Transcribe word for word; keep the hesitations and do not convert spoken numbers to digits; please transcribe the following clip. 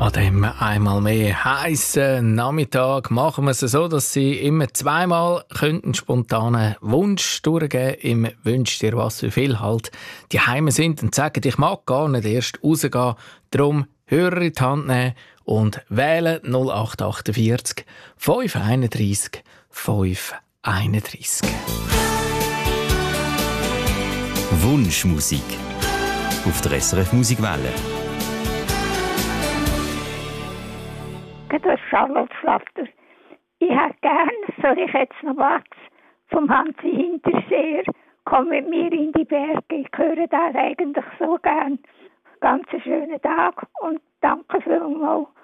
An dem einmal mehr heissen Nachmittag machen wir es so, dass Sie immer zweimal einen spontanen Wunsch durchgeben im «Wünsch dir was», wie viel halt die Heime sind und sagen, ich mag gar nicht erst rausgehen. Darum Hörer in die Hand nehmen und wählen null acht achtundvierzig fünf einunddreissig fünf einunddreissig. Wunschmusik auf der S R F Musikwelle. Das ist Charlotte Schlafter. Ich hätte gern, soll ich jetzt noch was vom Hansi Hinterseer, komm mit mir in die Berge, ich höre das eigentlich so gern. Ganz einen schönen Tag und danke vielmals